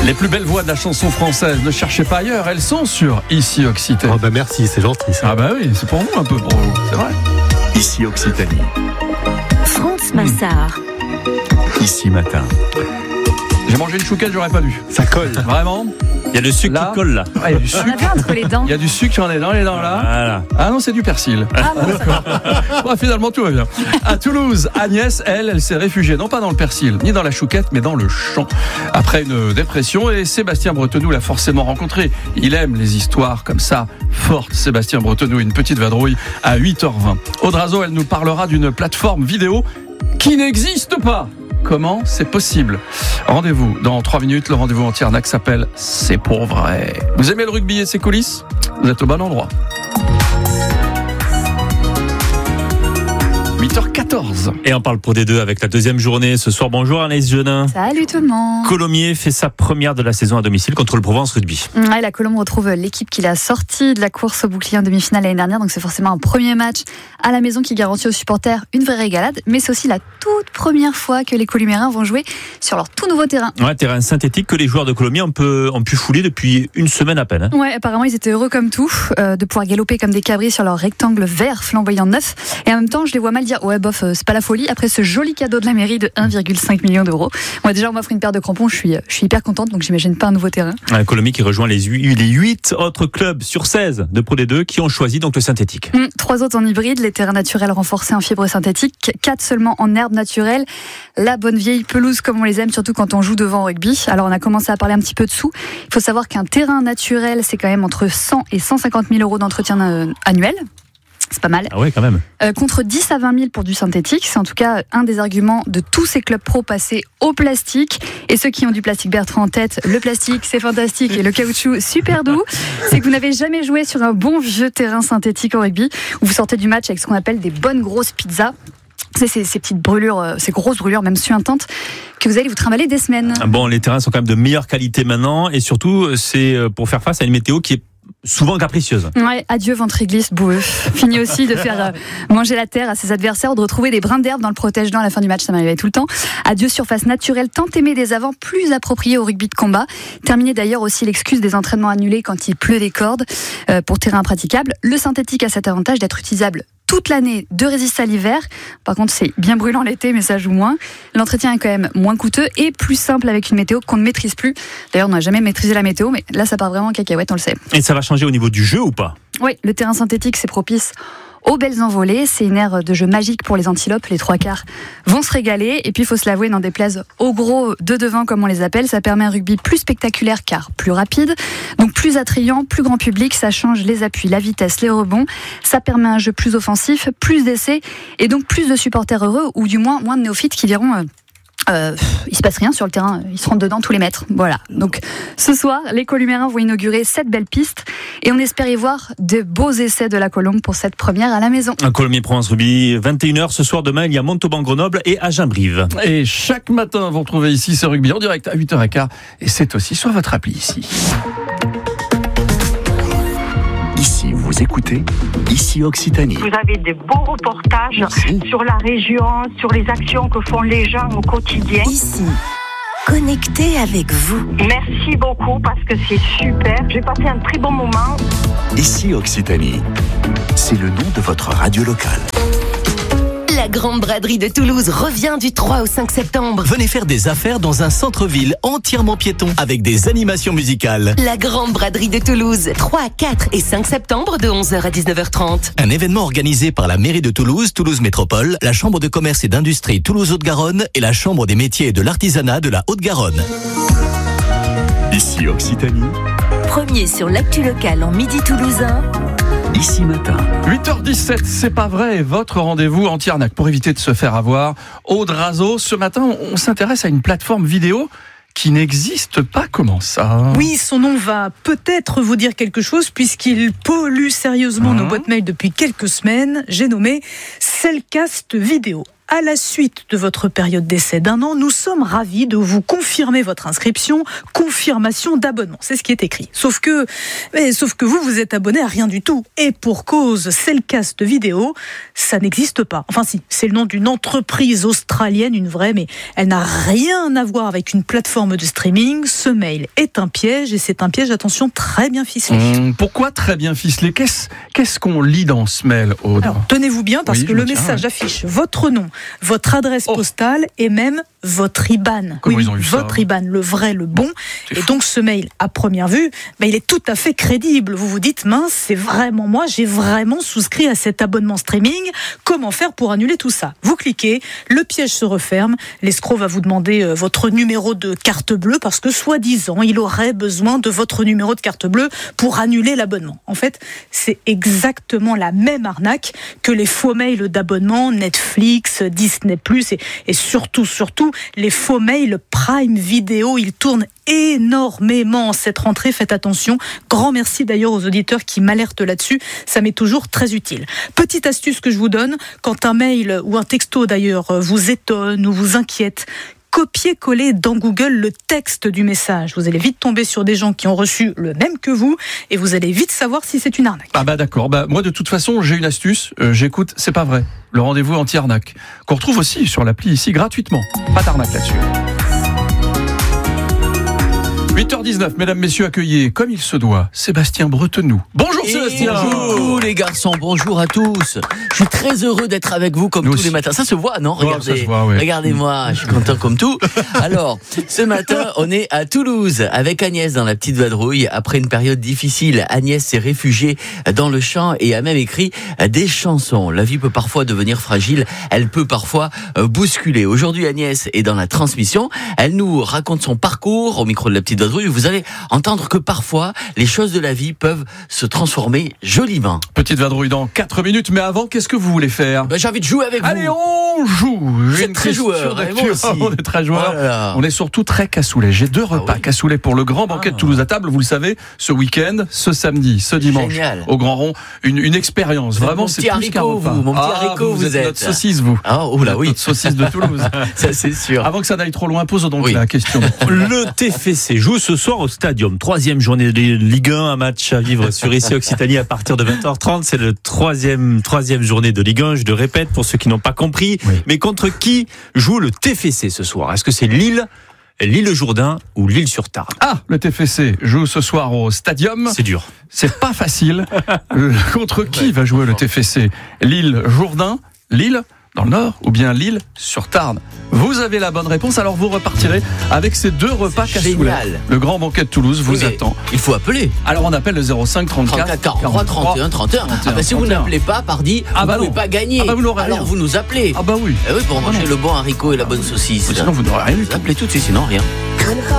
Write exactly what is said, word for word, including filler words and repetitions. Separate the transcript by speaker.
Speaker 1: Les plus belles voix de la chanson française, ne cherchez pas ailleurs, elles sont sur Ici Occitanie.
Speaker 2: Oh bah merci, c'est gentil ça.
Speaker 1: Ah bah oui, c'est pour nous un peu, pour vous, c'est vrai.
Speaker 3: Ici Occitanie.
Speaker 4: France Massard.
Speaker 3: Ici Matin.
Speaker 1: J'ai mangé une chouquette, j'aurais pas dû.
Speaker 2: Ça colle.
Speaker 1: Vraiment.
Speaker 5: Il y a le sucre
Speaker 1: Là,
Speaker 5: qui colle là.
Speaker 1: Ah, il y a du sucre.
Speaker 6: On a bien entre les dents.
Speaker 1: Il y a du sucre sur les dents, les dents là.
Speaker 5: Voilà.
Speaker 1: Ah non, c'est du persil.
Speaker 6: Ah bon, ça va.
Speaker 1: Bon, finalement, tout va bien. À Toulouse, Agnès, elle, elle s'est réfugiée, non pas dans le persil, ni dans la chouquette, mais dans le champ. Après une dépression, et Sébastien Bretenoux l'a forcément rencontré. Il aime les histoires comme ça, fortes. Sébastien Bretenoux, une petite vadrouille à huit heures vingt. Audrazo, elle nous parlera d'une plateforme vidéo qui n'existe pas. Comment c'est possible? Rendez-vous dans trois minutes. Le rendez-vous en Tiernac s'appelle C'est pour vrai. Vous aimez le rugby et ses coulisses? Vous êtes au bon endroit. huit heures quatorze.
Speaker 5: Et on parle pour des deux avec la deuxième journée ce soir. Bonjour Anaïs Jeunin.
Speaker 6: Salut tout le monde.
Speaker 5: Colomiers fait sa première de la saison à domicile contre le Provence Rugby.
Speaker 6: Ouais, la Colombe retrouve l'équipe qui l'a sortie de la course au bouclier en demi-finale l'année dernière, donc c'est forcément un premier match à la maison qui garantit aux supporters une vraie régalade, mais c'est aussi la toute première fois que les Colombiens vont jouer sur leur tout nouveau terrain.
Speaker 5: Ouais, terrain synthétique que les joueurs de Colomiers ont pu, ont pu fouler depuis une semaine à peine. Hein.
Speaker 6: Ouais, apparemment ils étaient heureux comme tout euh, de pouvoir galoper comme des cabris sur leur rectangle vert flamboyant neuf, et en même temps je les vois mal dire ouais bof, euh, c'est pas la folie après ce joli cadeau de la mairie de un virgule cinq million d'euros. Moi déjà on m'offre une paire de crampons, je suis, je suis hyper contente, donc j'imagine pas un nouveau terrain.
Speaker 5: Un Colomiers qui rejoint les huit autres clubs sur seize de Pro D deux qui ont choisi donc le synthétique.
Speaker 6: Mmh, trois autres en hybride, les terrains naturels renforcés en fibre synthétique, quatre seulement en herbe naturelle, la bonne vieille pelouse comme on les aime, surtout quand on joue devant au rugby. Alors on a commencé à parler un petit peu de sous. Il faut savoir qu'un terrain naturel, c'est quand même entre cent et cent cinquante mille euros d'entretien euh, annuel. C'est pas mal.
Speaker 5: Ah ouais, quand même.
Speaker 6: Euh, contre dix à vingt mille pour du synthétique. C'est en tout cas un des arguments de tous ces clubs pro passés au plastique. Et ceux qui ont du plastique Bertrand en tête, le plastique c'est fantastique et le caoutchouc super doux, c'est que vous n'avez jamais joué sur un bon vieux terrain synthétique au rugby où vous sortez du match avec ce qu'on appelle des bonnes grosses pizzas. C'est ces, ces petites brûlures, ces grosses brûlures même suintantes que vous allez vous trimballer des semaines.
Speaker 5: Bon, les terrains sont quand même de meilleure qualité maintenant et surtout c'est pour faire face à une météo qui est souvent capricieuse.
Speaker 6: Ouais, adieu ventriglisse boueux. Fini aussi de faire euh, manger la terre à ses adversaires, de retrouver des brins d'herbe dans le protège-dents à la fin du match, ça m'arrivait tout le temps. Adieu surface naturelle tant aimée des avants, plus appropriée au rugby de combat. Terminé d'ailleurs aussi l'excuse des entraînements annulés quand il pleut des cordes euh, pour terrain impraticable. Le synthétique a cet avantage d'être utilisable toute l'année, de résister à l'hiver. Par contre, c'est bien brûlant l'été, mais ça joue moins. L'entretien est quand même moins coûteux et plus simple avec une météo qu'on ne maîtrise plus. D'ailleurs, on n'a jamais maîtrisé la météo, mais là, ça part vraiment en cacahuète, on le sait.
Speaker 5: Et ça va changer au niveau du jeu ou pas?
Speaker 6: Oui, le terrain synthétique, c'est propice aux belles envolées. C'est une ère de jeu magique pour les antilopes. Les trois quarts vont se régaler. Et puis, il faut se l'avouer, n'en déplaise aux gros deux devant, comme on les appelle. Ça permet un rugby plus spectaculaire car plus rapide. Donc, plus attrayant, plus grand public. Ça change les appuis, la vitesse, les rebonds. Ça permet un jeu plus offensif, plus d'essais. Et donc, plus de supporters heureux ou du moins moins de néophytes qui diront... Euh, Euh, il se passe rien sur le terrain, ils se rentrent dedans tous les mètres. Voilà. Donc ce soir, les Columérins vont inaugurer cette belle piste et on espère y voir de beaux essais de la Colombe pour cette première à la maison.
Speaker 5: Un Colomiers Provence Rugby, vingt et une heures ce soir. Demain, il y a Montauban Grenoble et Agen-Brive.
Speaker 1: Et chaque matin, vous retrouvez ici ce rugby en direct à huit heures quinze et c'est aussi sur votre appli ici.
Speaker 3: Ici, vous écoutez Ici Occitanie.
Speaker 7: Vous avez de beaux reportages
Speaker 3: Merci.
Speaker 7: sur la région, sur les actions que font les gens au quotidien.
Speaker 4: Ici, connecté avec vous.
Speaker 7: Merci beaucoup parce que c'est super. J'ai passé un très bon moment.
Speaker 3: Ici Occitanie. C'est le nom de votre radio locale.
Speaker 4: La Grande Braderie de Toulouse revient du trois au cinq septembre.
Speaker 8: Venez faire des affaires dans un centre-ville entièrement piéton avec des animations musicales.
Speaker 4: La Grande Braderie de Toulouse, trois, quatre et cinq septembre de onze heures à dix-neuf heures trente.
Speaker 8: Un événement organisé par la mairie de Toulouse, Toulouse Métropole, la Chambre de commerce et d'industrie Toulouse-Haute-Garonne et la Chambre des métiers et de l'artisanat de la Haute-Garonne.
Speaker 3: Ici Occitanie.
Speaker 4: Premier sur l'actu locale en midi toulousain.
Speaker 3: Ici Matin.
Speaker 1: huit heures dix-sept, c'est pas vrai, votre rendez-vous en Tiernac pour éviter de se faire avoir. Audrazo, ce matin, on s'intéresse à une plateforme vidéo qui n'existe pas. Comment ça?
Speaker 9: Oui, son nom va peut-être vous dire quelque chose puisqu'il pollue sérieusement
Speaker 1: mmh.
Speaker 9: nos boîtes mail depuis quelques semaines. J'ai nommé Cellcast Vidéo. à la suite de votre période d'essai d'un an, nous sommes ravis de vous confirmer votre inscription, confirmation d'abonnement. C'est ce qui est écrit. Sauf que, mais, sauf que vous, vous êtes abonné à rien du tout. Et pour cause, Cellcast Vidéo, ça n'existe pas. Enfin si, c'est le nom d'une entreprise australienne, une vraie, mais elle n'a rien à voir avec une plateforme de streaming. Ce mail est un piège et c'est un piège, attention, très bien ficelé.
Speaker 1: Mmh, pourquoi très bien ficelé ? Qu'est-ce, qu'est-ce qu'on lit dans ce mail, Aude ?
Speaker 9: Alors, tenez-vous bien parce
Speaker 1: Oui,
Speaker 9: que
Speaker 1: je
Speaker 9: le
Speaker 1: me tiens,
Speaker 9: message
Speaker 1: ouais.
Speaker 9: affiche votre nom, votre adresse
Speaker 1: Oh.
Speaker 9: postale et même votre I B A N.
Speaker 1: Comment
Speaker 9: Oui,
Speaker 1: ils ont eu ça,
Speaker 9: votre
Speaker 1: hein ?
Speaker 9: I B A N, le vrai, le bon.
Speaker 1: C'est
Speaker 9: Et
Speaker 1: fou.
Speaker 9: donc ce mail, à première vue, ben, il est tout à fait crédible. Vous vous dites, mince, c'est vraiment moi, j'ai vraiment souscrit à cet abonnement streaming. Comment faire pour annuler tout ça ? Vous cliquez, le piège se referme, l'escroc va vous demander euh, votre numéro de carte bleue parce que soi-disant, il aurait besoin de votre numéro de carte bleue pour annuler l'abonnement. En fait, c'est exactement la même arnaque que les faux mails d'abonnement Netflix, Disney plus, et, et surtout, surtout, les faux mails Prime Video. Ils tournent énormément en cette rentrée, faites attention. Grand merci d'ailleurs aux auditeurs qui m'alertent là-dessus, ça m'est toujours très utile. Petite astuce que je vous donne, quand un mail ou un texto d'ailleurs vous étonne ou vous inquiète, copier-coller dans Google le texte du message. Vous allez vite tomber sur des gens qui ont reçu le même que vous et vous allez vite savoir si c'est une arnaque.
Speaker 1: Ah bah d'accord, bah moi de toute façon j'ai une astuce, euh, j'écoute C'est pas vrai, le rendez-vous anti-arnaque, qu'on retrouve aussi sur l'appli ici gratuitement. Pas d'arnaque là-dessus. huit heures dix-neuf, mesdames, messieurs, accueillez, comme il se doit, Sébastien Bretenoux. Bonjour
Speaker 2: Et
Speaker 1: Sébastien.
Speaker 2: bonjour les garçons, bonjour à tous. Je suis très heureux d'être avec vous comme
Speaker 1: Nous
Speaker 2: tous
Speaker 1: aussi.
Speaker 2: les matins. Ça se voit, non ?
Speaker 1: Oh,
Speaker 2: Regardez,
Speaker 1: ça se voit, ouais.
Speaker 2: regardez-moi, je suis content comme tout. Alors, ce matin, on est à Toulouse avec Agnès dans la petite vadrouille. Après une période difficile, Agnès s'est réfugiée dans le champ et a même écrit des chansons. La vie peut parfois devenir fragile, elle peut parfois bousculer. Aujourd'hui, Agnès est dans la transmission. Elle nous raconte son parcours au micro de la petite vadrouille. Vous allez entendre que parfois, les choses de la vie peuvent se transformer joliment.
Speaker 1: Petite vadrouille dans quatre minutes, mais avant, qu'est-ce que vous voulez faire ?
Speaker 2: Ben, j'ai envie de jouer avec
Speaker 1: Allez,
Speaker 2: vous.
Speaker 1: on joue.
Speaker 2: Vous
Speaker 1: J'ai
Speaker 2: êtes
Speaker 1: une
Speaker 2: très
Speaker 1: question
Speaker 2: joueur, et moi
Speaker 1: d'actu.
Speaker 2: aussi.
Speaker 1: On est très joueurs.
Speaker 2: Oh là là.
Speaker 1: On est surtout très cassoulet. J'ai deux repas
Speaker 2: oui.
Speaker 1: cassoulet pour le grand banquet de
Speaker 2: Ah.
Speaker 1: Toulouse à table. Vous le savez, ce week-end, ce samedi, ce dimanche,
Speaker 2: Génial.
Speaker 1: au Grand Rond, une, une expérience.
Speaker 2: Vous êtes
Speaker 1: Vraiment,
Speaker 2: mon
Speaker 1: c'est
Speaker 2: petit
Speaker 1: plus qu'un
Speaker 2: haricot,
Speaker 1: repas.
Speaker 2: vous, mon petit
Speaker 1: Ah,
Speaker 2: haricot, vous
Speaker 1: êtes
Speaker 2: êtes.
Speaker 1: notre saucisse, vous.
Speaker 2: Ah, oh là oui.
Speaker 1: Notre saucisse de Toulouse.
Speaker 2: Ça, c'est sûr.
Speaker 1: Avant que ça n'aille trop loin, pose donc
Speaker 2: Oui.
Speaker 1: la question.
Speaker 5: Le T F C joue ce soir au Stadium. Troisième journée de Ligue un, un match à vivre sur I C Occitanie à partir de vingt heures trente. C'est le troisième, troisième journée de Ligue un, je le répète pour ceux qui n'ont pas compris.
Speaker 1: Oui.
Speaker 5: Mais contre qui joue le T F C ce soir ? Est-ce que c'est Lille, L'Île-Jourdain ou L'Île-sur-Tarn ?
Speaker 1: Ah, le T F C joue ce soir au Stadium.
Speaker 5: C'est dur.
Speaker 1: C'est pas facile. Euh, Contre qui va jouer le T F C ? Lille, Jourdain, Lille dans le Nord ou bien Lille sur Tarn ? Vous avez la bonne réponse, alors vous repartirez avec ces deux repas cassoulet.
Speaker 2: Génial.
Speaker 1: Le grand banquet de Toulouse vous
Speaker 2: Oui, mais
Speaker 1: attend.
Speaker 2: Il faut appeler.
Speaker 1: Alors on appelle le zéro cinq trente-quatre
Speaker 2: trente-quatre, quarante-trois, trente et un, trente et un. Ah bah si vous
Speaker 1: trente et un.
Speaker 2: n'appelez pas, pardi,
Speaker 1: Ah
Speaker 2: vous
Speaker 1: bah
Speaker 2: ne pouvez
Speaker 1: non.
Speaker 2: pas gagner.
Speaker 1: Ah bah vous n'aurez
Speaker 2: Alors
Speaker 1: rien.
Speaker 2: vous nous appelez.
Speaker 1: Ah bah oui.
Speaker 2: Eh oui, pour
Speaker 1: Ah
Speaker 2: manger
Speaker 1: non.
Speaker 2: le bon haricot et la bonne saucisse.
Speaker 1: Sinon vous n'aurez rien du
Speaker 2: Vous
Speaker 1: tout.
Speaker 2: appelez tout de suite, sinon rien.